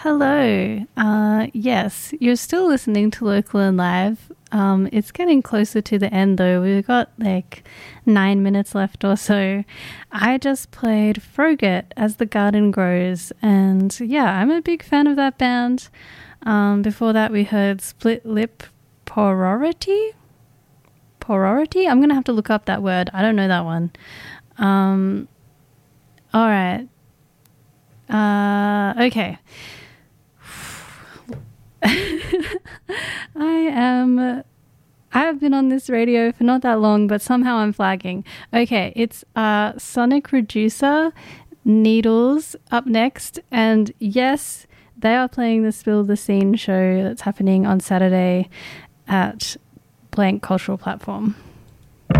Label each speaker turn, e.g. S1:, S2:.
S1: Hello. Yes, you're still listening to Local and Live. It's getting closer to the end though. We've got like 9 minutes left or so. I just played Froget as the Garden Grows, and yeah, I'm a big fan of that band. Before that we heard Split Lip Porosity. I'm going to have to look up that word. I don't know that one. All right. Okay. I've been on this radio for not that long, but somehow I'm flagging. Okay, it's Sonic Reducer, Needles up next, and yes, they are playing the Spill the Scene show that's happening on Saturday at Blank Cultural Platform.